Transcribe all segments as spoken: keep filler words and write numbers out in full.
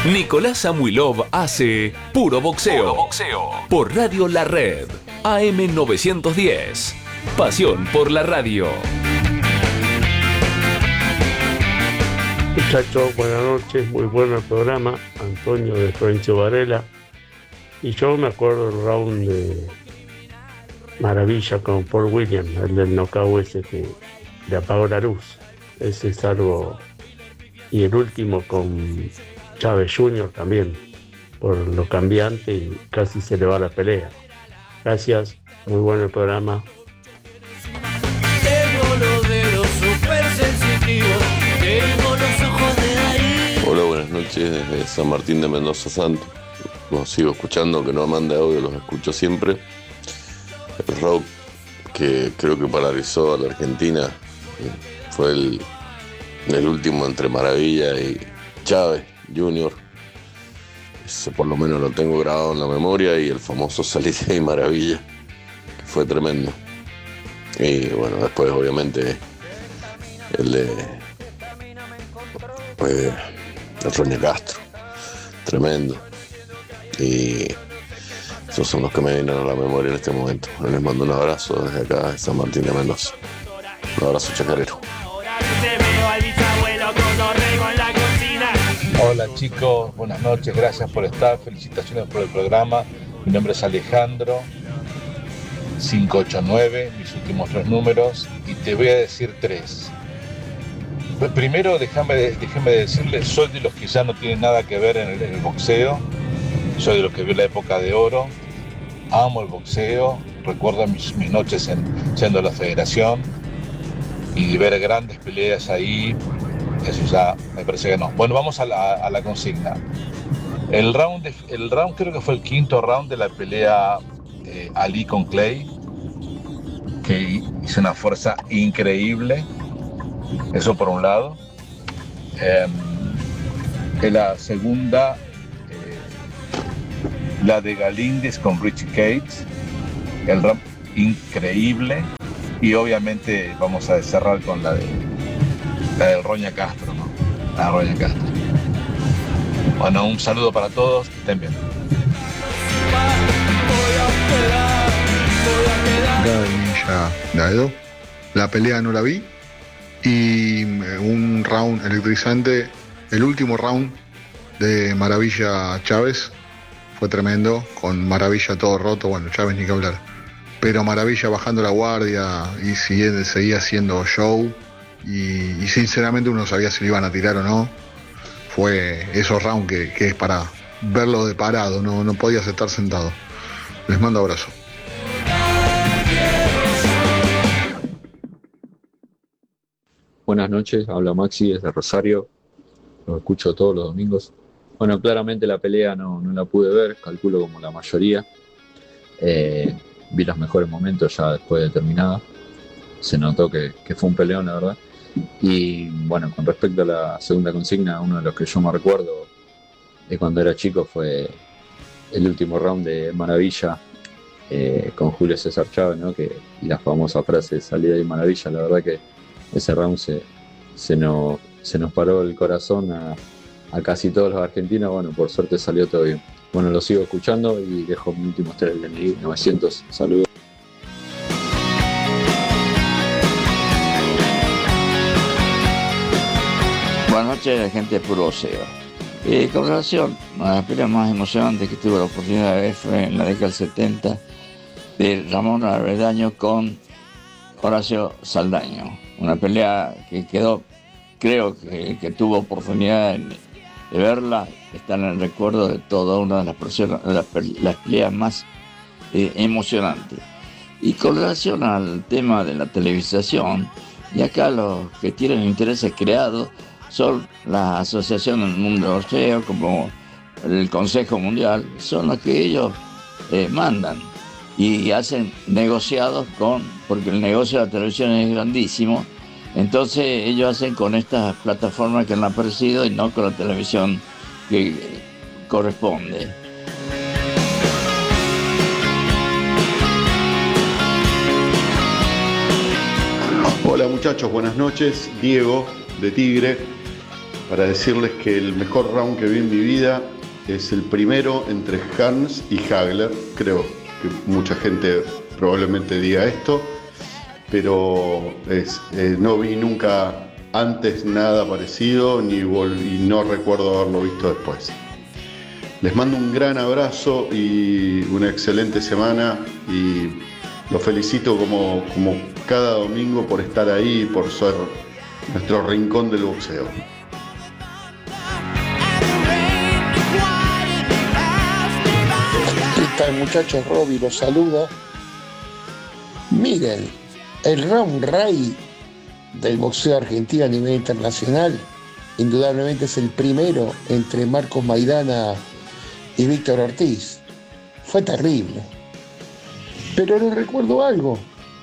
Nicolás Samuilov hace Puro Boxeo. Puro Boxeo. Por Radio La Red. A M novecientos diez. Pasión por la radio. Muchachos, buenas noches. Muy bueno el programa. Antonio de Florencio Varela. Y yo me acuerdo del round de Maravilla con Paul Williams, el del knockout ese que le apagó la luz. Ese es algo. Y el último con Chávez junior también, por lo cambiante y casi se le va la pelea. Gracias, muy bueno el programa. Tengo los dedos súper sensitivos, tengo los ojos de Darío. Hola, buenas noches desde San Martín de Mendoza Santo. Los sigo escuchando, que no mande audio, los escucho siempre. El rock que creo que paralizó a la Argentina fue el, el último entre Maravilla y Chávez junior. Ese por lo menos lo tengo grabado en la memoria, y el famoso Salir de ahí Maravilla, que fue tremendo. Y bueno, después obviamente el de pues, el Roña Castro, tremendo. Y esos son los que me vienen a la memoria en este momento. Les mando un abrazo desde acá de San Martín de Mendoza. Un abrazo chacarero. Hola chicos, buenas noches, gracias por estar, felicitaciones por el programa. Mi nombre es Alejandro, cinco ocho nueve, mis últimos tres números, y te voy a decir tres. Primero, déjame, déjame decirles, soy de los que ya no tienen nada que ver en el, en el boxeo, soy de los que vio la época de oro, amo el boxeo, recuerdo mis, mis noches en, siendo la federación, y ver grandes peleas ahí. Eso ya me parece que no. Bueno, vamos a la, a la consigna. El round, de, el round creo que fue el quinto round de la pelea eh, Ali con Clay, que hizo una fuerza increíble. Eso por un lado. Eh, en la segunda, eh, la de Galíndez con Richie Cates. El round increíble. Y obviamente vamos a cerrar con la de la del Roña Castro, ¿no? La de Roña Castro. Bueno, un saludo para todos, que estén bien. Ninja Daedo. La pelea no la vi. Y un round electrizante, el último round de Maravilla Chávez fue tremendo, con Maravilla todo roto, bueno, Chávez ni que hablar. Pero Maravilla bajando la guardia y siguiendo, seguía haciendo show. Y, y sinceramente uno sabía si lo iban a tirar o no. Fue esos rounds que, que es para verlo de parado, no, no podías estar sentado. Les mando abrazo. Buenas noches, habla Maxi desde Rosario, lo escucho todos los domingos. Bueno, claramente la pelea no, no la pude ver, calculo como la mayoría. Eh, vi los mejores momentos ya después de terminada. Se notó que, que fue un peleón, la verdad. Y bueno, con respecto a la segunda consigna, uno de los que yo me recuerdo de cuando era chico fue el último round de Maravilla eh, con Julio César Chávez, ¿no? Que, y la famosa frase salida de Maravilla. La verdad que ese round se, se, nos, se nos paró el corazón a, a casi todos los argentinos. Bueno, por suerte salió todo bien. Bueno, lo sigo escuchando y dejo mi último estrella del D N I novecientos. Saludos. Buenas noches, gente de Puro Boxeo. Eh, con relación a las peleas más emocionantes que tuve la oportunidad de ver fue en la década del setenta de Ramón Avendaño con Horacio Saldaño. Una pelea que quedó, creo que, que tuvo oportunidad de, de verla, está en el recuerdo de toda una de las, personas, de las, las peleas más eh, emocionantes. Y con relación al tema de la televisación, y acá los que tienen intereses creados son la Asociación del Mundo del Boxeo, como el Consejo Mundial, son los que ellos eh, mandan y hacen negociados con, porque el negocio de la televisión es grandísimo, entonces ellos hacen con estas plataformas que han aparecido y no con la televisión que corresponde. Hola muchachos, buenas noches, Diego de Tigre. para decirles que el mejor round que vi en mi vida es el primero entre Hearns y Hagler. Creo que mucha gente probablemente diga esto, pero es, eh, no vi nunca antes nada parecido ni vol- y no recuerdo haberlo visto después. Les mando un gran abrazo y una excelente semana y los felicito como, como cada domingo por estar ahí y por ser nuestro rincón del boxeo. ¿Qué tal, muchachos? Robbie los saluda. Miren, el round Ray del boxeo argentino a nivel internacional indudablemente es el primero entre Marcos Maidana y Víctor Ortiz. Fue terrible. Pero les recuerdo algo.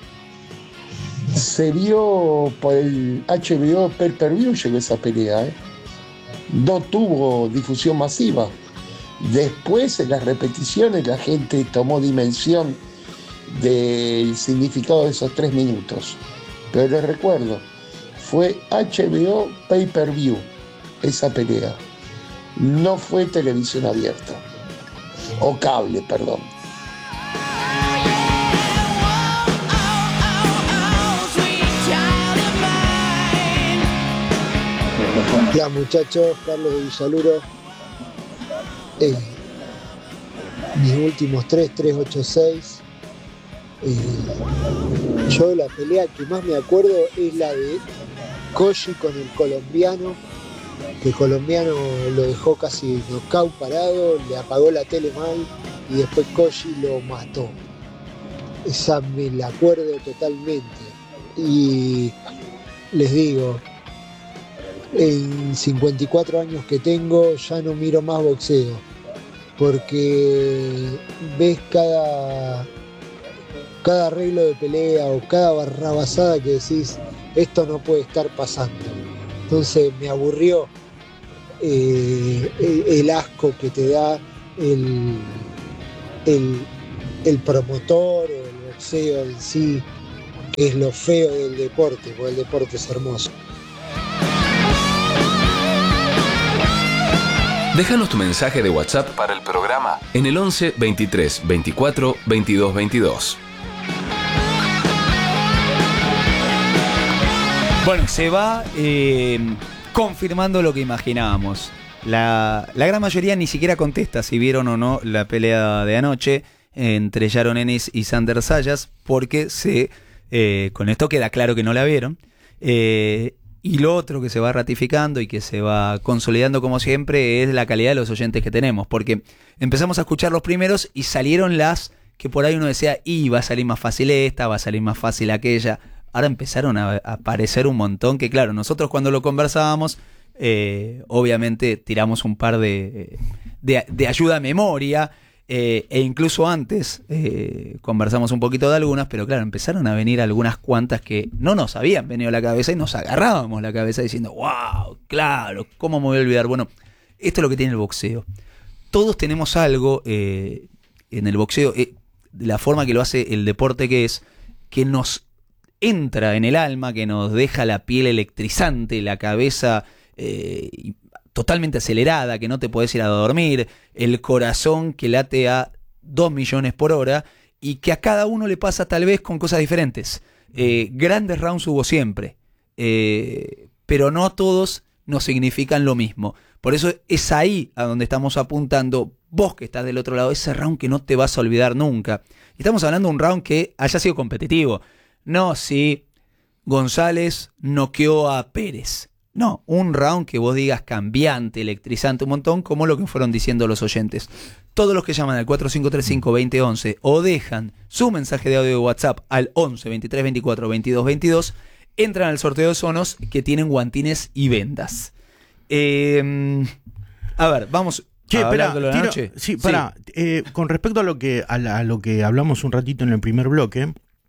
Se vio por el H B O Pay Per View, llegó esa pelea, ¿eh? No tuvo difusión masiva. Después, en las repeticiones, la gente tomó dimensión del significado de esos tres minutos. Pero les recuerdo, fue H B O Pay Per View esa pelea. No fue televisión abierta. O cable, perdón. Hola muchachos, Carlos de Villaluro. Eh, mis últimos tres, tres ocho seis. Eh, yo la pelea que más me acuerdo es la de Koji con el colombiano, que el colombiano lo dejó casi knockout parado, le apagó la tele mal y después Koji lo mató. Esa me la acuerdo totalmente. Y les digo, en cincuenta y cuatro años que tengo ya no miro más boxeo, porque ves cada, cada arreglo de pelea o cada barrabasada que decís, esto no puede estar pasando. Entonces me aburrió eh, el, el asco que te da el, el, el promotor o el boxeo en sí, que es lo feo del deporte, porque el deporte es hermoso. Déjanos tu mensaje de WhatsApp para el programa en el once veintitrés veinticuatro veintidós veintidós. Bueno, se va eh, confirmando lo que imaginábamos. La, la gran mayoría ni siquiera contesta si vieron o no la pelea de anoche entre Yaron Ennis y Sander Sayas, porque se, eh, con esto queda claro que no la vieron. Eh, Y lo otro que se va ratificando y que se va consolidando como siempre es la calidad de los oyentes que tenemos, porque empezamos a escuchar los primeros y salieron las que por ahí uno decía, y va a salir más fácil esta, va a salir más fácil aquella. Ahora empezaron a aparecer un montón que, claro, nosotros cuando lo conversábamos, eh, obviamente tiramos un par de, de, de ayuda a memoria, Eh, e incluso antes eh, conversamos un poquito de algunas, pero claro, empezaron a venir algunas cuantas que no nos habían venido a la cabeza y nos agarrábamos la cabeza diciendo, wow, claro, ¿cómo me voy a olvidar? Bueno, esto es lo que tiene el boxeo. Todos tenemos algo eh, en el boxeo, eh, de la forma que lo hace el deporte que es, que nos entra en el alma, que nos deja la piel electrizante, la cabeza eh, totalmente acelerada, que no te podés ir a dormir, el corazón que late a dos millones por hora y que a cada uno le pasa tal vez con cosas diferentes. Eh, grandes rounds hubo siempre, eh, pero no todos nos significan lo mismo. Por eso es ahí a donde estamos apuntando, vos que estás del otro lado, ese round que no te vas a olvidar nunca. Estamos hablando de un round que haya sido competitivo. No si González noqueó a Pérez. No, un round que vos digas cambiante, electrizante, un montón, como lo que fueron diciendo los oyentes. Todos los que llaman al cuatro cinco tres cinco, dos cero uno uno o dejan su mensaje de audio de WhatsApp al once veintitrés veinticuatro veintidós veintidós, entran al sorteo de Sonos que tienen guantines y vendas. Eh, a ver, vamos Che, a espera, hablar de lo de la tiro, noche. sí, para, sí. eh, con respecto a lo que a, la, a lo que hablamos un ratito en el primer bloque,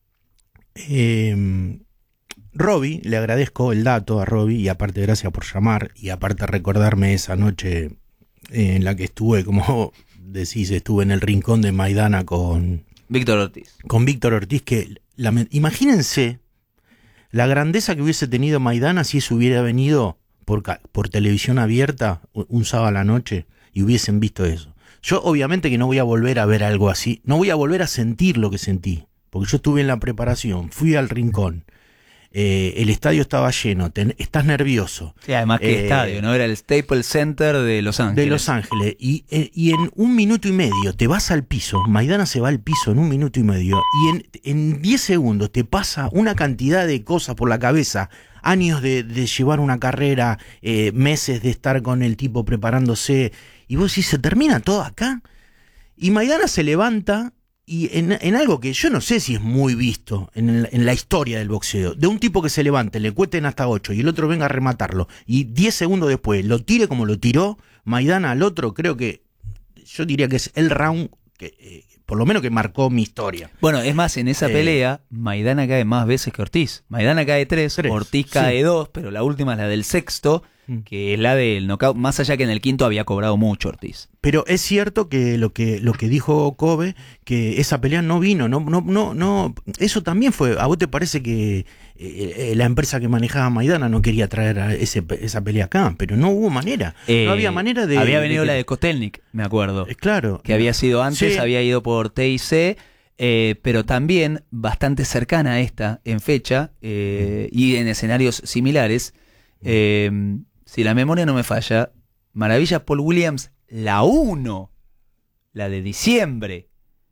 eh, Robbie, le agradezco el dato a Robbie y aparte gracias por llamar y aparte recordarme esa noche en la que estuve, como decís, estuve en el rincón de Maidana con Víctor Ortiz. Con Víctor Ortiz, que la, imagínense la grandeza que hubiese tenido Maidana si eso hubiera venido por, por televisión abierta un sábado a la noche y hubiesen visto eso. Yo obviamente que no voy a volver a ver algo así, no voy a volver a sentir lo que sentí, porque yo estuve en la preparación, fui al Rincón, eh, el estadio estaba lleno, ten, estás nervioso. Sí, además que eh, estadio, ¿no? Era el Staples Center de Los Ángeles. De Los Ángeles, y, eh, y en un minuto y medio te vas al piso, Maidana se va al piso en un minuto y medio, y en, en diez segundos te pasa una cantidad de cosas por la cabeza, años de, de llevar una carrera, eh, meses de estar con el tipo preparándose, y vos decís, ¿se termina todo acá? Y Maidana se levanta, y en, en algo que yo no sé si es muy visto en, el, en la historia del boxeo, de un tipo que se levante, le cueten hasta ocho y el otro venga a rematarlo, y diez segundos después lo tire como lo tiró Maidana al otro, creo que yo diría que es el round que, eh, por lo menos que marcó mi historia. Bueno, es más, en esa Eh, pelea, Maidana cae más veces que Ortiz. Maidana cae tres, Tres, Ortiz cae sí. dos, pero la última es la del sexto, Mm. que es la del knockout, más allá que en el quinto había cobrado mucho Ortiz. Pero es cierto que lo que lo que dijo Kobe, que esa pelea no vino, no no no no eso también fue. ¿A vos te parece que eh, eh, la empresa que manejaba Maidana no quería traer a ese, esa pelea acá? Pero no hubo manera, Eh, no había manera de. Había venido de que- la de Kotelnik, me acuerdo. Eh, claro. Que había sido antes, Sí. había ido por T I C, eh, pero también bastante cercana a esta en fecha eh, y en escenarios similares. Eh, si la memoria no me falla, Maravilla Paul Williams, la uno, la de diciembre,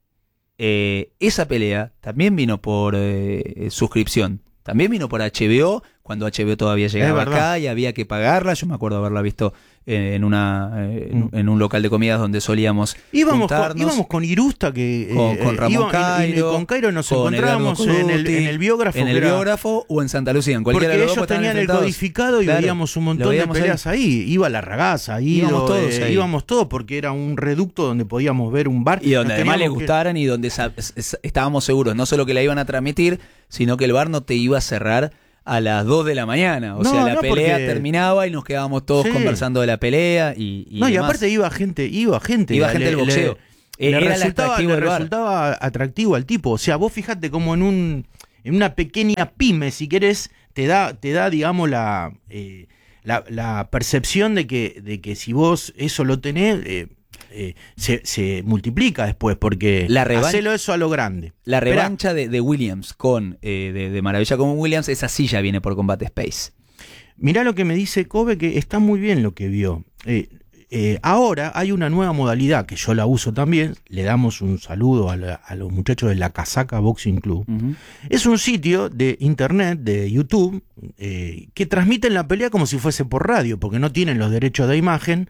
eh, esa pelea también vino por eh, suscripción, también vino por H B O, cuando H B O todavía llegaba Es verdad. acá y había que pagarla. Yo me acuerdo haberla visto eh, en una eh, en, Mm. en un local de comidas donde solíamos Íbamos con, juntarnos. íbamos con Irusta, que eh, Con- con eh, Ramón iba- y- y Cairo, con Cairo nos con encontrábamos Edgardo en el, Coluti, en el biógrafo. en que el era- biógrafo o en Santa Lucía, en cualquiera Porque de los dos, ellos porque estaban tenían el enfrentados. codificado y Claro, veíamos un lo montón de veíamos peleas ahí. Iba la ragaza, Ido, Íbamos todos eh, ahí. íbamos todos porque era un reducto donde podíamos ver un bar. Y donde Nos además les teníamos que- gustaran y donde sa- es- es- estábamos seguros no solo que la iban a transmitir, sino que el bar no te iba a cerrar a las dos de la mañana. O No, sea, la no, pelea porque- terminaba y nos quedábamos todos Sí. conversando de la pelea y, y No, y demás. aparte iba gente, iba gente. Iba gente del boxeo. Eh, le era el resultaba, atractivo le del bar. resultaba atractivo al tipo. O sea, vos fijate como en un en una pequeña pyme, si querés, te da, te da digamos, la, eh, la, la percepción de que, de que si vos eso lo tenés, eh, eh, se, se multiplica después, porque La revancha- hacelo eso a lo grande. La Esperá. revancha de, de Williams con eh, de, de Maravilla con Williams, esa sí ya viene por Combate Space. Mirá lo que me dice Kobe, que está muy bien lo que vio. Eh, eh, ahora hay una nueva modalidad que yo la uso también. Le damos un saludo a, la- a los muchachos de la Casaca Boxing Club. Ujú. Es un sitio de internet, de YouTube, eh, que transmiten la pelea como si fuese por radio, porque no tienen los derechos de imagen.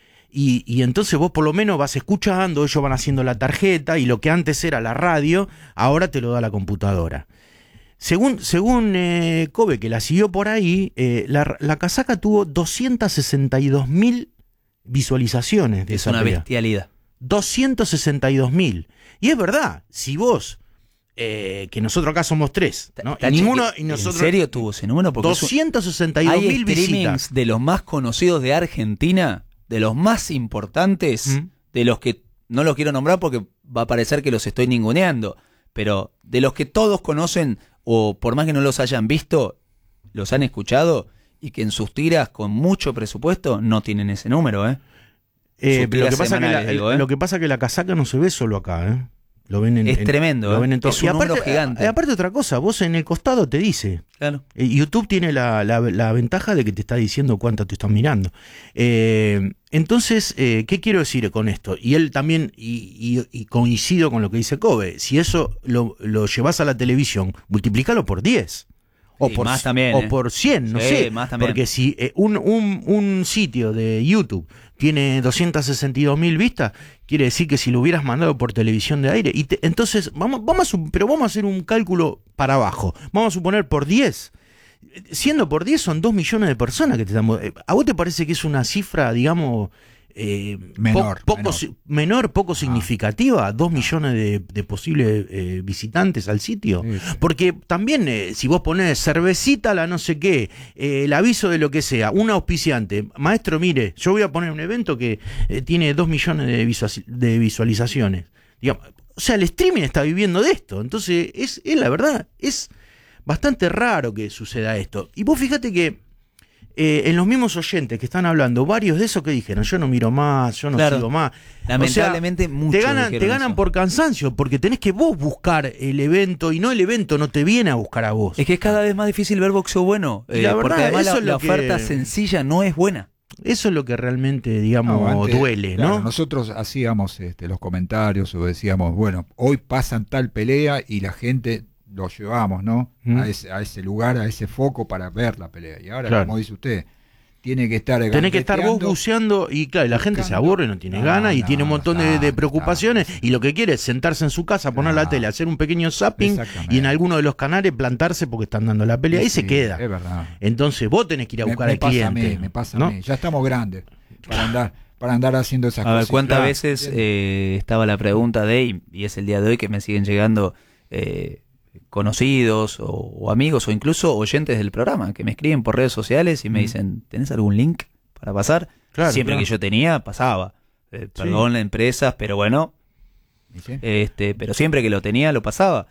Y, y entonces vos por lo menos vas escuchando, ellos van haciendo la tarjeta, y lo que antes era la radio, ahora te lo da la computadora. Según, según eh, Kobe, que la siguió por ahí, eh, la, la casaca tuvo doscientas sesenta y dos mil visualizaciones de Es esa una pelea. bestialidad. doscientas sesenta y dos mil. Y es verdad, si vos, eh, que nosotros acá somos tres, ¿no? Está Y ninguno, cheque- y nosotros, ¿En serio tuvo ese número? Porque es un- doscientas sesenta y dos hay mil streamings visitas. de los más conocidos de Argentina, de los más importantes, Mm. de los que no los quiero nombrar porque va a parecer que los estoy ninguneando, pero de los que todos conocen, o por más que no los hayan visto, los han escuchado, y que en sus tiras con mucho presupuesto no tienen ese número, ¿eh? Eh, Sus pero lo tiras que pasa que la, semanales, digo, ¿eh? lo que pasa que la casaca no se ve solo acá, ¿eh? Lo ven en, Es en- tremendo, lo ¿eh? ven en todo. Es un Y aparte, número gigante. eh, aparte otra cosa, vos en el costado te dice. Claro. Eh, YouTube tiene la, la- la ventaja de que te está diciendo cuánto te están mirando. Eh, entonces, eh, ¿qué quiero decir con esto? Y él también, y, y- y coincido con lo que dice Kobe, si eso lo, lo llevas a la televisión, multiplícalo por diez. O, Sí, por, más también, o eh. por cien, no Sí, sé. más también. Porque si eh, un, un, un sitio de YouTube tiene doscientas sesenta y dos mil vistas, quiere decir que si lo hubieras mandado por televisión de aire, y te- entonces, vamos, vamos a, su- pero vamos a hacer un cálculo para abajo. Vamos a suponer por diez. Siendo por diez son dos millones de personas que te estamos... ¿A vos te parece que es una cifra, digamos, eh, Menor, po- poco, menor. si- menor, poco significativa? Dos millones de, de posibles eh, visitantes al sitio. Porque también, eh, si vos ponés cervecita, la no sé qué, eh, el aviso de lo que sea, un auspiciante, maestro, mire, yo voy a poner un evento que eh, tiene dos millones de, visual- de visualizaciones. Digamos, o sea, el streaming está viviendo de esto. Entonces, es, es la verdad, es bastante raro que suceda esto. Y vos fíjate que eh, en los mismos oyentes que están hablando, varios de esos que dijeron, yo no miro más, yo no Claro. sigo más. Lamentablemente, O sea, muchos te ganan, te dijeron ganan eso. por cansancio, porque tenés que vos buscar el evento y no el evento no te viene a buscar a vos. Es que es cada vez más difícil ver boxeo bueno, Y eh, la porque verdad, además eso la, es la lo oferta que- sencilla no es buena. Eso es lo que realmente, digamos, No, antes, duele, claro, ¿no? Nosotros hacíamos este, los comentarios o decíamos, bueno, hoy pasan tal pelea y la gente lo llevamos, ¿no? Mm. A, ese, a ese lugar, a ese foco para ver la pelea. Y ahora, Claro. como dice usted, tiene que estar Tenés que estar vos gambeteando. buceando y claro, y la gente se aburre, no tiene No, ganas y no, tiene un montón no de, está, de no preocupaciones y lo que quiere es sentarse en su casa, poner la tele, hacer un pequeño zapping Exactamente. y en alguno de los canales plantarse porque están dando la pelea y Sí, se queda. Es verdad. Entonces vos tenés que ir a Me- buscar me al pasa a cliente. mí, me pasa ¿no? a mí. Ya estamos grandes para andar, para andar haciendo esas A ver, cosas. ¿cuántas Claro. veces eh, estaba la pregunta de, y- y es el día de hoy que me siguen llegando eh, conocidos o, o amigos o incluso oyentes del programa que me escriben por redes sociales y me Mm. dicen, ¿tenés algún link para pasar? Claro, Siempre claro. que yo tenía, pasaba. Eh, perdón, la empresa, pero bueno, ¿Y sí? este, pero siempre que lo tenía, lo pasaba.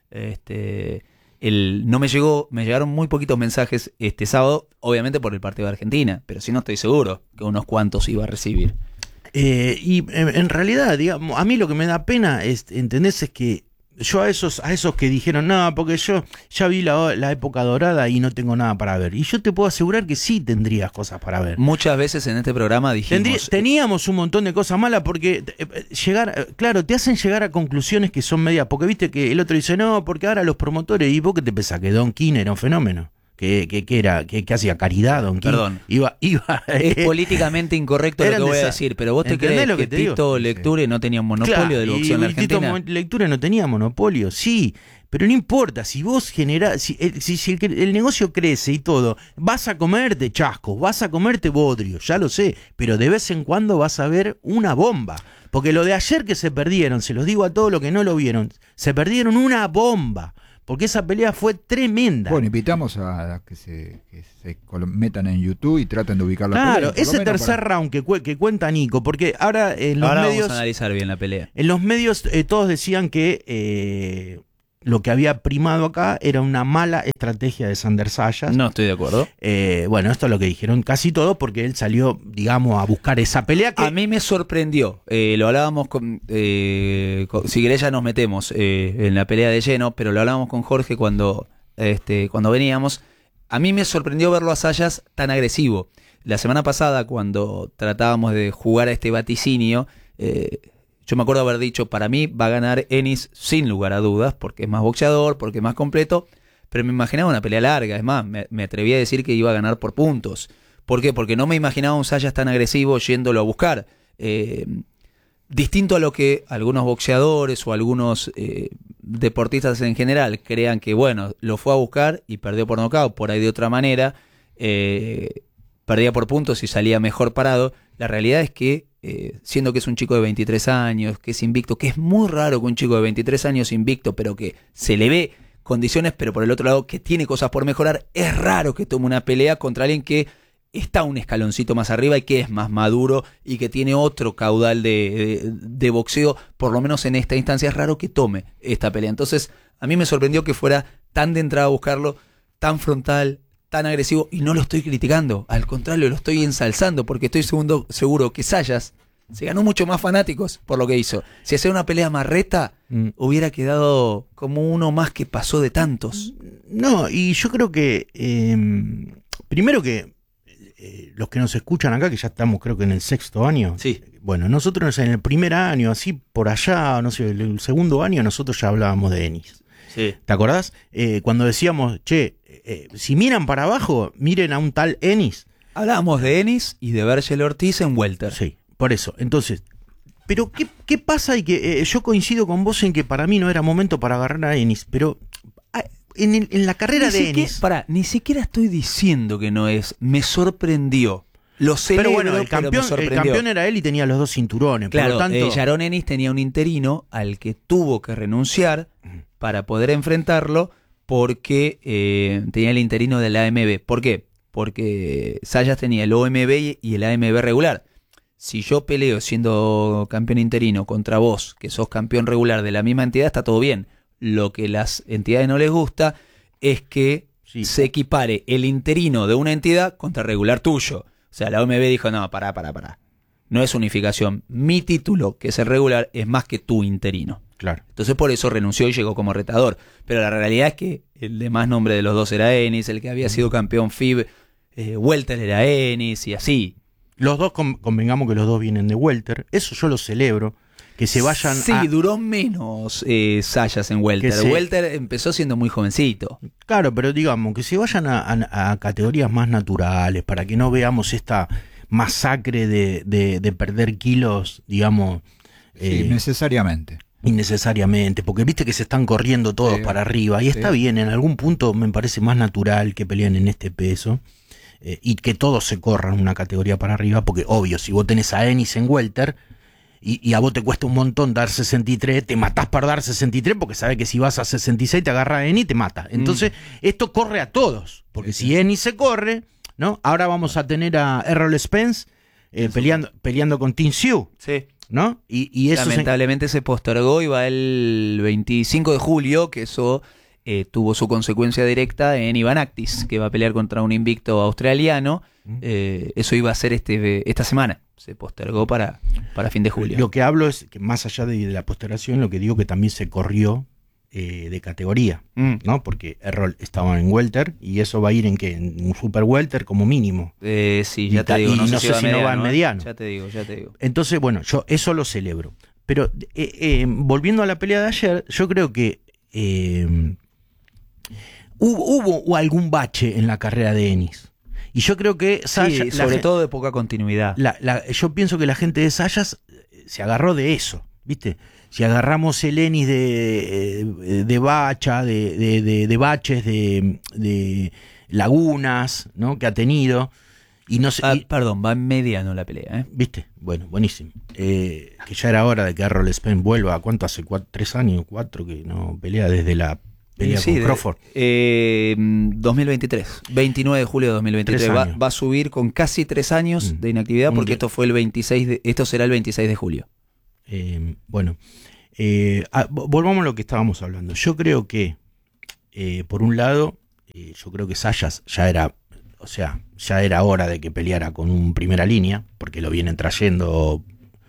Este, el, no me llegó, me llegaron muy poquitos mensajes este sábado, obviamente por el partido de Argentina, pero sí no estoy seguro que unos cuantos iba a recibir. Eh, y en, en realidad, digamos, a mí lo que me da pena es, ¿entendés? Es que yo a esos, a esos que dijeron, no, porque yo ya vi la, la época dorada y no tengo nada para ver. Y yo te puedo asegurar que sí tendrías cosas para ver. Muchas veces en este programa dijimos... Tendrí- teníamos un montón de cosas malas porque eh, eh, llegar, eh, claro, te hacen llegar a conclusiones que son medias, porque viste que el otro dice, no, porque ahora los promotores, ¿y vos qué te pensás? Que Don King era un fenómeno, que, que, que era, que, que hacía caridad Don King. Perdón. Iba, iba, Es políticamente incorrecto lo Eran que voy a desa- decir, pero vos te ¿Entendés crees lo que, que te digo? Tito Lecture no tenía un monopolio Claro, del boxeo en la y Tito Argentina. Mo- Lectura no tenía monopolio, sí, pero no importa, si vos generás, si, el- si, si el, el negocio crece y todo, vas a comerte chascos, vas a comerte bodrio, ya lo sé, pero de vez en cuando vas a ver una bomba. Porque lo de ayer que se perdieron, se los digo a todos los que no lo vieron, se perdieron una bomba. Porque esa pelea fue tremenda. Bueno, invitamos a que se, que se colo- metan en YouTube y traten de ubicar la pelea. Claro, por lo ese menos tercer para- round que, cue- que cuenta Nico, porque ahora en los Ahora medios... vamos a analizar bien la pelea. En los medios eh, todos decían que eh, lo que había primado acá era una mala estrategia de Sander Sayas. No estoy de acuerdo. Eh, bueno, esto es lo que dijeron casi todos porque él salió, digamos, a buscar esa pelea que... A mí me sorprendió, eh, lo hablábamos con, eh, con- si querés ya nos metemos eh, en la pelea de lleno, pero lo hablábamos con Jorge cuando, este, cuando veníamos. A mí me sorprendió verlo a Sayas tan agresivo. La semana pasada cuando tratábamos de jugar a este vaticinio, eh, yo me acuerdo haber dicho, para mí va a ganar Enis sin lugar a dudas, porque es más boxeador, porque es más completo, pero me imaginaba una pelea larga, es más, me, me atreví a decir que iba a ganar por puntos. ¿Por qué? Porque no me imaginaba un Sayas tan agresivo yéndolo a buscar. Eh, distinto a lo que algunos boxeadores o algunos eh, deportistas en general crean que, bueno, lo fue a buscar y perdió por nocaut, por ahí de otra manera, eh, perdía por puntos y salía mejor parado. La realidad es que, eh, siendo que es un chico de veintitrés años, que es invicto, que es muy raro que un chico de veintitrés años invicto, pero que se le ve condiciones, pero por el otro lado que tiene cosas por mejorar, es raro que tome una pelea contra alguien que está un escaloncito más arriba y que es más maduro y que tiene otro caudal de, de, de boxeo, por lo menos en esta instancia es raro que tome esta pelea. Entonces a mí me sorprendió que fuera tan de entrada a buscarlo, tan frontal, tan agresivo, y no lo estoy criticando, al contrario, lo estoy ensalzando, porque estoy segundo, seguro que Sayas se ganó mucho más fanáticos por lo que hizo. Si hacía una pelea más reta, mm. hubiera quedado como uno más que pasó de tantos. No, y yo creo que eh, primero que eh, los que nos escuchan acá, que ya estamos creo que en el sexto año, sí. Bueno, nosotros en el primer año, así por allá, no sé, el segundo año, nosotros ya hablábamos de Enis. Sí. ¿Te acordás? Eh, cuando decíamos, che, eh, si miran para abajo, miren a un tal Enis. Hablábamos de Enis y de Vergel Ortiz en welter. Sí, por eso. Entonces, pero ¿qué, qué pasa? Y que eh, yo coincido con vos en que para mí no era momento para agarrar a Enis, pero en, el, en la carrera ni de siquiera, Enis... Pará, ni siquiera estoy diciendo que no es, me sorprendió. Lo celebro, pero bueno, el campeón, pero me el campeón era él y tenía los dos cinturones. Claro, por lo tanto... eh, Yaron Enis tenía un interino al que tuvo que renunciar para poder enfrentarlo porque eh, tenía el interino de la A M B. ¿Por qué? Porque Sayas tenía el O M B y el A M B regular. Si yo peleo siendo campeón interino contra vos, que sos campeón regular de la misma entidad, está todo bien. Lo que las entidades no les gusta es que Sí. se equipare el interino de una entidad contra el regular tuyo. O sea, la O M B dijo, no, pará, pará, pará. No es unificación. Mi título, que es el regular, es más que tu interino. Claro. Entonces por eso renunció y llegó como retador. Pero la realidad es que el de más nombre de los dos era Ennis, el que había sido campeón F I B, eh, Welter era Ennis y así. Los dos, con, convengamos que los dos vienen de Welter. Eso yo lo celebro. Que se vayan Sí, a... duró menos eh, Sayas en Welter. se... Welter empezó siendo muy jovencito. Claro, pero digamos, que se vayan a, a, a categorías más naturales para que no veamos esta masacre de, de, de perder kilos, digamos... Sí, eh, necesariamente. Innecesariamente, porque viste que se están corriendo todos sí, para arriba. Y está sí. bien, en algún punto me parece más natural que peleen en este peso. Eh, y que todos se corran una categoría para arriba, porque obvio, si vos tenés a Ennis en Welter... Y, y a vos te cuesta un montón dar sesenta y tres, te matás para dar sesenta y tres porque sabés que si vas a sesenta y seis te agarra Ennis y te mata. Entonces, mm. esto corre a todos, porque sí, si Ennis se corre, ¿no? Ahora vamos a tener a Errol Spence eh, peleando, peleando con Tim Sioux, sí. ¿no? Y, y eso lamentablemente se... se postergó y va el veinticinco de julio, que eso eh, tuvo su consecuencia directa en Ivan Actis, que va a pelear contra un invicto australiano. Mm. Eh, eso iba a ser este, esta semana. Se postergó para, para fin de julio. Lo que hablo es que más allá de, de la postergación, lo que digo que también se corrió eh, de categoría, mm. ¿no? Porque Errol estaba en Welter y eso va a ir en que en un Super Welter como mínimo. Eh, sí, ya y te digo. Y no, no sé, sé si, si mediano, no va en mediano. Ya te digo, ya te digo. Entonces, bueno, yo eso lo celebro. Pero eh, eh, volviendo a la pelea de ayer, yo creo que eh, hubo, hubo algún bache en la carrera de Ennis. Y yo creo que Sayas, sí, sobre todo de poca continuidad. La, la, yo pienso que la gente de Sayas se agarró de eso, ¿viste? Si agarramos el Ennis de, de bacha, de, de, de, de baches, de, de lagunas, ¿no? Que ha tenido. Y no sé, ah, y, perdón, va en mediano la pelea, ¿eh? ¿Viste? Bueno, buenísimo. Eh, que ya era hora de que Errol Spence vuelva. ¿Cuánto hace? ¿Cuatro, ¿Tres años? ¿Cuatro? Que no pelea desde la... Pelea sí, con Crawford. De, eh, dos mil veintitrés, veintinueve de julio de dos mil veintitrés. Va, va a subir con casi tres años mm. de inactividad porque esto fue el veintiséis de, esto será el veintiséis de julio. Eh, bueno, eh, ah, volvamos a lo que estábamos hablando. Yo creo que, eh, por un lado, eh, yo creo que Sayas ya era, o sea, ya era hora de que peleara con un primera línea, porque lo vienen trayendo...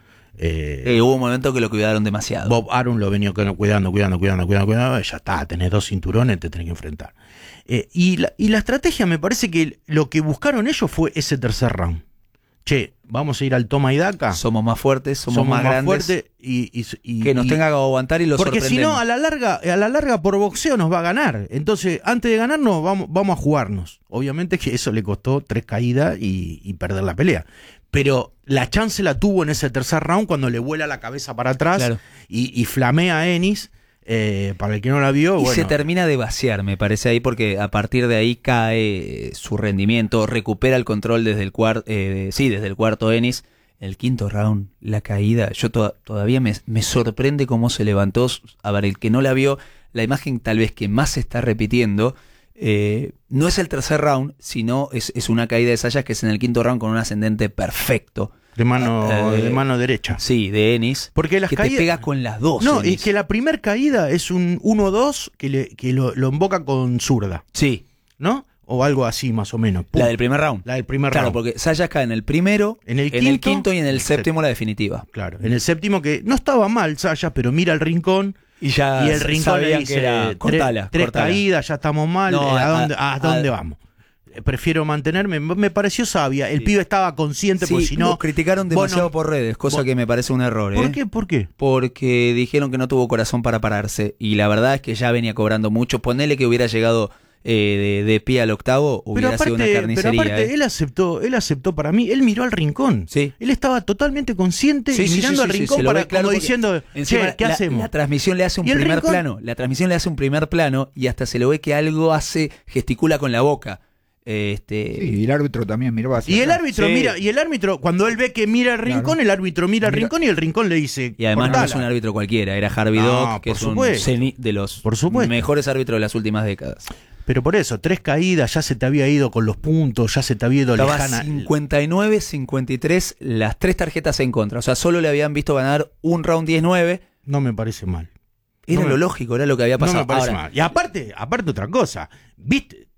Eh, eh, hubo un momento que lo cuidaron demasiado. Bob Arum lo venía cuidando, cuidando, cuidando, cuidando, cuidando, ya está, tenés dos cinturones, te tenés que enfrentar. Eh, y, la, y la estrategia, me parece que lo que buscaron ellos fue ese tercer round. Che, vamos a ir al toma y daca. Somos más fuertes, somos, somos más, más grandes. Fuertes y, y, y, que nos y, tenga que aguantar y lo porque si no, a la larga, a la larga por boxeo nos va a ganar. Entonces, antes de ganarnos, vamos, vamos a jugarnos. Obviamente que eso le costó tres caídas y, y perder la pelea. Pero la chance la tuvo en ese tercer round cuando le vuela la cabeza para atrás, claro. y, y flamea a Ennis. Eh, para el que no la vio, y bueno. se termina de vaciar, me parece ahí, porque a partir de ahí cae su rendimiento, recupera el control desde el cuarto, eh, sí, desde el cuarto Ennis. El quinto round, la caída, yo to- todavía me, me sorprende cómo se levantó. A ver, el que no la vio, la imagen tal vez que más se está repitiendo. Eh, no es el tercer round, sino es, es una caída de Sayas que es en el quinto round con un ascendente perfecto. De mano, eh, de mano derecha. Sí, de Ennis. Porque las que caídas, te pega con las dos. No, Ennis. y que la primer caída es un uno dos que, le, que lo, lo invoca con zurda. Sí. ¿No? O algo así, más o menos. Pum. La del primer round. La del primer claro, round. Claro, porque Sayas cae en el primero, en el, en quinto, el quinto y en el séptimo la definitiva. Claro, en el séptimo que no estaba mal Sayas, pero mira el rincón. Y ya y el rincón le dice, que era, cortala, tres, tres cortala. caídas, ya estamos mal, no, ¿a, a, dónde, a, a dónde a, vamos? Prefiero mantenerme, me pareció sabia. El sí. pibe estaba consciente, sí, porque si no... criticaron demasiado bueno, por redes, cosa bueno, que me parece un error. ¿Por ¿eh? qué? ¿Por qué? Porque dijeron que no tuvo corazón para pararse. Y la verdad es que ya venía cobrando mucho. Ponele que hubiera llegado eh, de, de pie al octavo, hubiera pero aparte, sido una carnicería. Pero aparte, ¿eh? él aceptó, él aceptó para mí, él miró al rincón. Sí. Él estaba totalmente consciente sí, y sí, mirando sí, al sí, rincón sí, para, claro, como diciendo, che, ¿qué la, hacemos? La transmisión le hace un primer rincón? plano. La transmisión le hace un primer plano y hasta se lo ve que algo hace, gesticula con la boca. Este... Sí, y el árbitro también miró hacia y el atrás. árbitro sí. mira y el árbitro cuando él ve que mira el rincón, claro. el árbitro mira el rincón y el rincón le dice, y además cortala. no es un árbitro cualquiera, era Harvey no, Dock, que es supuesto. un de los por mejores árbitros de las últimas décadas. Pero por eso, tres caídas, ya se te había ido con los puntos, ya se te había ido Estaba lejana. cincuenta y nueve cincuenta y tres las tres tarjetas en contra, o sea, solo le habían visto ganar un round diez nueve. No me parece mal. Era no lo me, lógico, era lo que había pasado. No me parece Ahora, mal. Y aparte, aparte otra cosa, viste,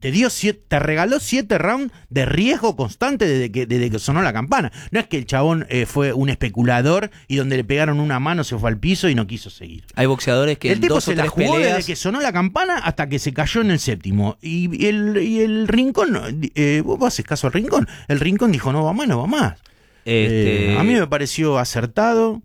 te dio siete, te regaló siete rounds de riesgo constante desde que, desde que sonó la campana. No es que el chabón eh, fue un especulador y donde le pegaron una mano se fue al piso y no quiso seguir. Hay boxeadores que el en tipo dos se o la tres jugó peleas... desde que sonó la campana hasta que se cayó en el séptimo. Y, y, el, y el Rincón, eh, vos haces caso al Rincón, el Rincón dijo no va más, no va más. Este... Eh, a mí me pareció acertado,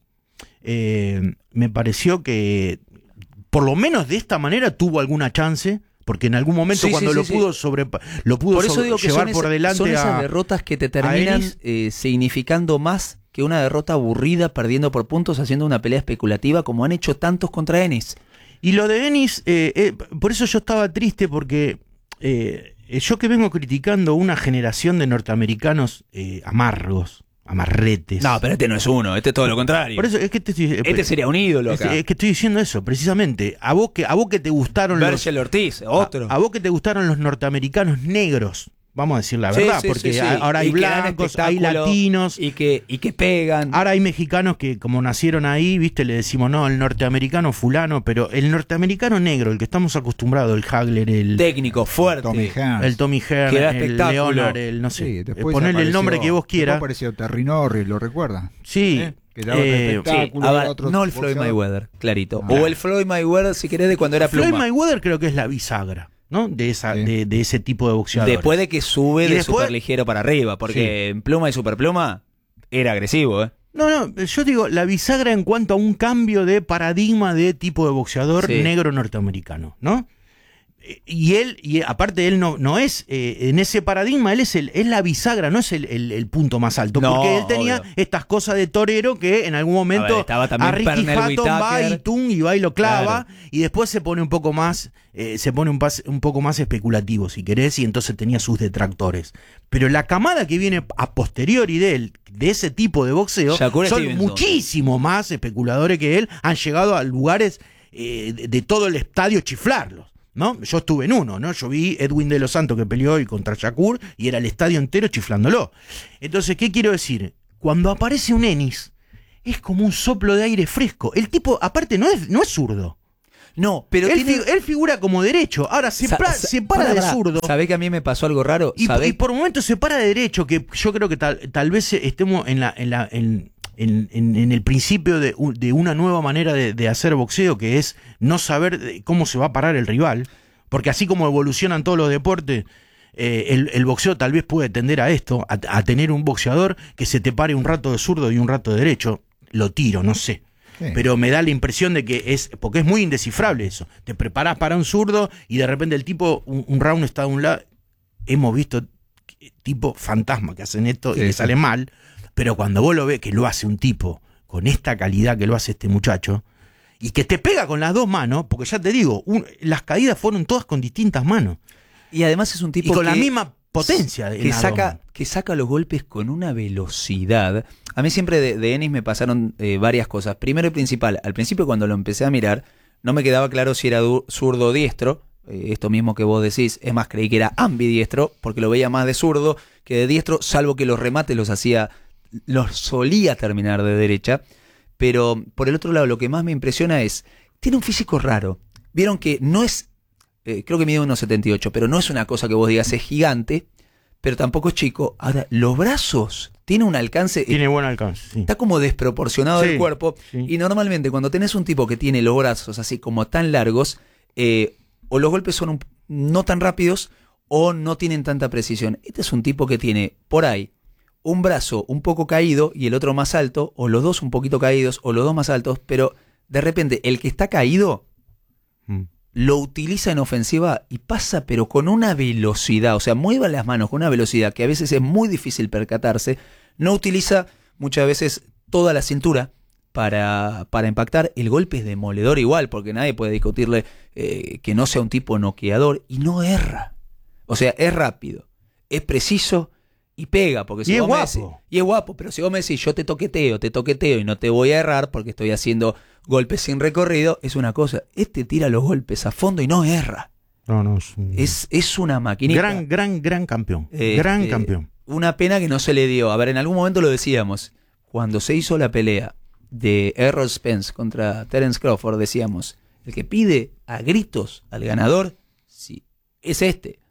eh, me pareció que por lo menos de esta manera tuvo alguna chance. Porque en algún momento Sí, cuando sí, lo sí, pudo sí. sobre lo pudo Por eso sobre- digo que llevar son, por esa- delante son esas a, derrotas que te a terminan Ennis. eh, significando más que una derrota aburrida perdiendo por puntos haciendo una pelea especulativa como han hecho tantos contra Ennis. Y lo de Ennis, eh, eh, por eso yo estaba triste porque eh, yo que vengo criticando una generación de norteamericanos eh, amargos, amarretes. No, pero este no es uno, este es todo lo contrario. Por eso es que te estoy- eh, Este sería un ídolo es, acá. es que estoy diciendo eso, precisamente. A vos que, a vos que te gustaron los, Virgil Ortiz, otro. A, a vos que te gustaron los norteamericanos negros, vamos a decir la Sí, verdad, sí, porque sí, sí. a- ahora hay Y que dan blancos, hay espectáculo, latinos. Y que, y que pegan. Ahora hay mexicanos que como nacieron ahí, viste, le decimos, no, el norteamericano fulano, pero el norteamericano negro, el que estamos acostumbrados, el Hagler, el Técnico, fuerte. Tommy Hearns. el Tommy Hearns, Que da el espectáculo. Leonard, el no sé, Sí, eh, después ponerle el apareció- nombre que vos después quieras. apareció Terry Norris, ¿lo recuerda? Sí, ¿Eh? Que daba eh, espectáculo, Sí, a era ver, otro no el Floyd boxeador. Mayweather, clarito. Ah. O el Floyd Mayweather, si querés, de cuando era Floyd pluma. Mayweather creo que es la bisagra, ¿no? De esa, Sí. de, de ese tipo de boxeadores. Después de que sube Y de después- super ligero para arriba, porque en pluma y superpluma era agresivo, ¿eh? No, no, yo digo, la bisagra en cuanto a un cambio de paradigma de tipo de boxeador Sí. negro norteamericano, ¿no? Eh, Y él, y aparte él no, no es, eh, en ese paradigma, él es el, es la bisagra, no es el, el- el punto más alto. No, porque él tenía obvio. estas cosas de torero que en algún momento A ver, estaba también a Ricky Pernell Hatton va Whitaker. y tum, y va y lo clava, Claro. y después se pone un poco más, eh, se pone un, pas- un poco más especulativo, si querés, y entonces tenía sus detractores. Pero la camada que viene a posteriori de él, de ese tipo de boxeo, Shakur son Stevenson. muchísimo más especuladores que él, han llegado a lugares eh, de, de todo el estadio chiflarlos, ¿no? Yo estuve en uno, ¿no? Yo vi Edwin de los Santos que peleó hoy contra Shakur y era el estadio entero chiflándolo. Entonces, ¿qué quiero decir? Cuando aparece un Ennis, es como un soplo de aire fresco. El tipo, aparte, no es, no es zurdo. No, pero él, tiene... fi- él figura como derecho. Ahora se, Sa- pra- sa- se para pará, de pará. zurdo. ¿Sabés que a mí me pasó algo raro? Y, ¿Sabés? y por momentos se para de derecho, que yo creo que tal, tal vez estemos en la, en la, en, en, en- en el principio de, un- de una nueva manera de, de hacer boxeo, que es no saber de cómo se va a parar el rival. Porque así como evolucionan todos los deportes, eh, el, el boxeo tal vez puede tender a esto, a, a tener un boxeador que se te pare un rato de zurdo y un rato de derecho. Lo tiro, no sé. Sí. Pero me da la impresión de que es, porque es muy indescifrable eso. Te preparás para un zurdo y de repente el tipo, un, un round está de un lado. Hemos visto tipo fantasma que hacen esto Sí, y le sí. sale mal, pero cuando vos lo ves que lo hace un tipo con esta calidad que lo hace este muchacho, y que te pega con las dos manos, porque ya te digo, un- las caídas fueron todas con distintas manos. Y además es un tipo Y con que, la misma potencia. en que las dos saca manos. que saca los golpes con una velocidad. A mí siempre de, de Ennis me pasaron eh, varias cosas. Primero y principal, al principio cuando lo empecé a mirar, no me quedaba claro si era du- zurdo o diestro. Eh, esto mismo que vos decís, es más, creí que era ambidiestro, porque lo veía más de zurdo que de diestro, salvo que los remates los hacía, los solía terminar de derecha. Pero por el otro lado, lo que más me impresiona es, tiene un físico raro. Vieron que no es, eh, creo que mide uno setenta y ocho, pero no es una cosa que vos digas es gigante, pero tampoco es chico. Ahora, los brazos, tiene un alcance, Tiene buen alcance. Sí. está como desproporcionado Sí, del cuerpo. sí. Y normalmente cuando tenés un tipo que tiene los brazos así como tan largos, eh, o los golpes son un- no tan rápidos o no tienen tanta precisión. Este es un tipo que tiene por ahí un brazo un poco caído y el otro más alto, o los dos un poquito caídos, o los dos más altos, pero de repente el que está caído Mm. lo utiliza en ofensiva y pasa pero con una velocidad, o sea, mueva las manos con una velocidad que a veces es muy difícil percatarse, no utiliza muchas veces toda la cintura para, para impactar, el golpe es demoledor igual, porque nadie puede discutirle eh, que no sea un tipo noqueador, y no erra, o sea, es rápido, es preciso y pega, porque si Y es vos me guapo. decís- y es guapo, pero si vos me decís yo te toqueteo, te toqueteo y no te voy a errar porque estoy haciendo golpes sin recorrido, es una cosa. Este tira los golpes a fondo y no erra. No, no, es un Es, es una maquinita. gran, gran, gran campeón. Este, gran campeón. Una pena que no se le dio. A ver, en algún momento lo decíamos. Cuando se hizo la pelea de Errol Spence contra Terence Crawford, decíamos, el que pide a gritos al ganador, sí, es este.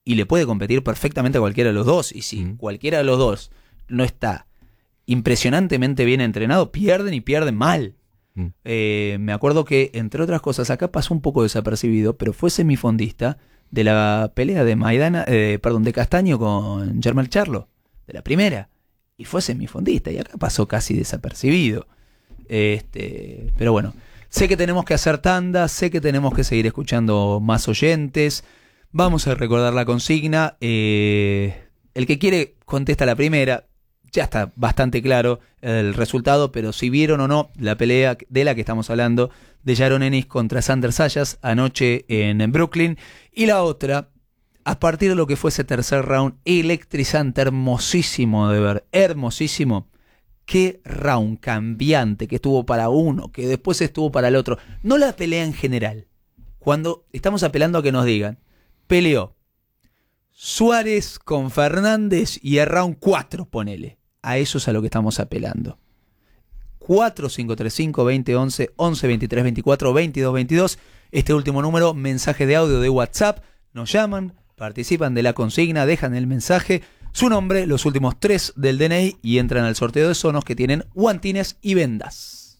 y le puede competir perfectamente a cualquiera de los dos. Y si mm. cualquiera de los dos no está impresionantemente bien entrenado, pierden y pierden mal. Mm. Eh, me acuerdo que, entre otras cosas, acá pasó un poco desapercibido, pero fue semifondista de la pelea de Maidana, eh, perdón, de Castaño con Germán Charlo, de la primera. Y fue semifondista, y acá pasó casi desapercibido. Este, pero bueno, sé que tenemos que hacer tanda, sé que tenemos que seguir escuchando más oyentes. Vamos a recordar la consigna. Eh, el que quiere contesta la primera. Ya está bastante claro el resultado, pero si vieron o no la pelea de la que estamos hablando, de Yaron Ennis contra Sander Sayas anoche en Brooklyn. Y la otra, a partir de lo que fue ese tercer round, electrizante, hermosísimo de ver, hermosísimo. Qué round cambiante que estuvo para uno, que después estuvo para el otro. No la pelea en general. Cuando estamos apelando a que nos digan, peleó Suárez con Fernández y el round cuatro, ponele. A eso es a lo que estamos apelando. cuatro cinco tres cinco, veinte once, once veintitrés veinticuatro, veintidós veintidós. Este último número, mensaje de audio de WhatsApp. Nos llaman, participan de la consigna, dejan el mensaje, su nombre, los últimos tres del D N I y entran al sorteo de sonos que tienen guantines y vendas.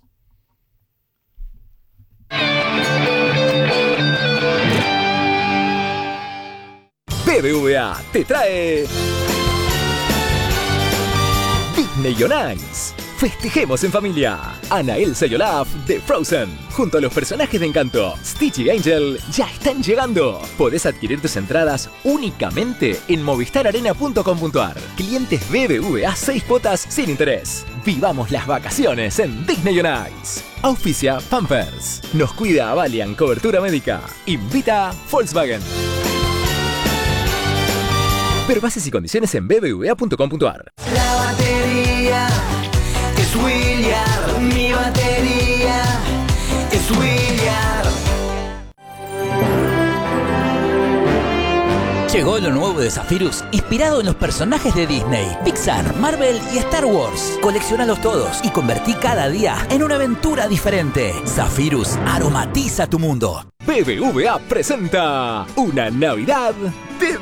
B B V A te trae Disney on Ice. Festejemos en familia. Anna, Elsa y Olaf de Frozen, junto a los personajes de Encanto, Stitch y Angel, ya están llegando. Podés adquirir tus entradas únicamente en movistar arena punto com punto a r. Clientes B B V A, seis cuotas sin interés. Vivamos las vacaciones en Disney on Ice. Auspicia Pampers. Nos cuida Valiant Cobertura Médica. Invita Volkswagen. Ver bases y condiciones en b b v a punto com punto a r. La batería es William, mi batería es William. Llegó lo nuevo de Zephyrus, inspirado en los personajes de Disney, Pixar, Marvel y Star Wars. Coleccionalos todos y convertí cada día en una aventura diferente. Zephyrus aromatiza tu mundo. B B V A presenta una Navidad de